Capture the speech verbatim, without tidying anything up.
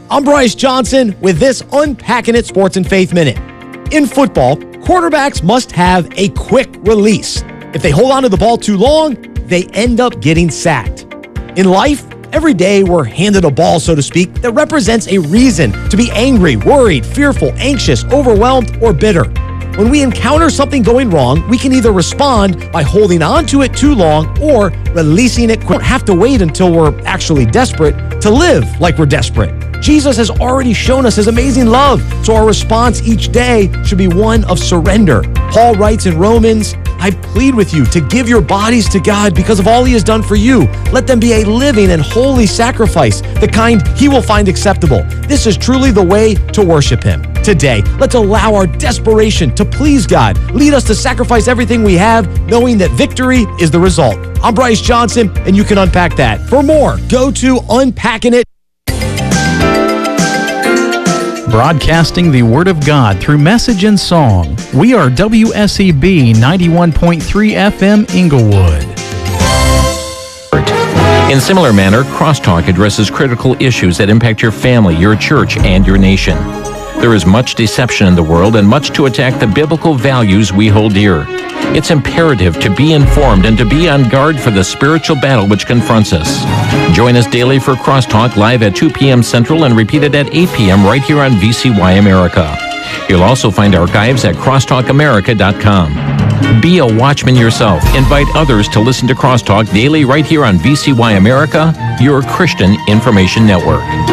I'm Bryce Johnson with this Unpacking It Sports and Faith Minute. In football, quarterbacks must have a quick release. If they hold on to the ball too long, they end up getting sacked. In life, every day we're handed a ball, so to speak, that represents a reason to be angry, worried, fearful, anxious, overwhelmed, or bitter. When we encounter something going wrong, we can either respond by holding on to it too long or releasing it quick. We don't have to wait until we're actually desperate to live like we're desperate. Jesus has already shown us his amazing love, so our response each day should be one of surrender. Paul writes in Romans, I plead with you to give your bodies to God because of all he has done for you. Let them be a living and holy sacrifice, the kind he will find acceptable. This is truly the way to worship him. Today, let's allow our desperation to please God. Lead us to sacrifice everything we have, knowing that victory is the result. I'm Bryce Johnson, and you can unpack that. For more, go to Unpacking It. Broadcasting the Word of God through message and song. We are W S E B ninety-one point three F M Inglewood. In similar manner, Crosstalk addresses critical issues that impact your family, your church, and your nation. There is much deception in the world and much to attack the biblical values we hold dear. It's imperative to be informed and to be on guard for the spiritual battle which confronts us. Join us daily for Crosstalk live at two p.m. Central and repeated at eight p.m. right here on V C Y America. You'll also find archives at crosstalk america dot com. Be a watchman yourself. Invite others to listen to Crosstalk daily right here on V C Y America, your Christian information network.